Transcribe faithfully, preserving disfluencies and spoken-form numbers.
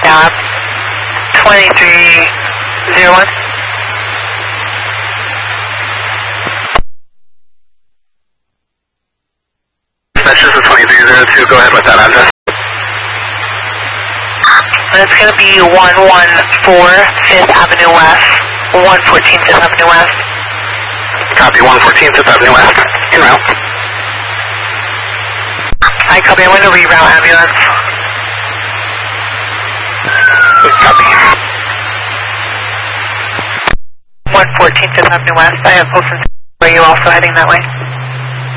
cab. twenty-three oh one. That's just a twenty-three oh two. Go ahead with that address. It's going to be one one four fifth Avenue West. one fourteen fifth Avenue West. Copy, one fourteen fifth Avenue West. En route. I copy. I'm going to reroute ambulance. Copy. one fourteen fifth Avenue West. I have Wilson. Are you also heading that way?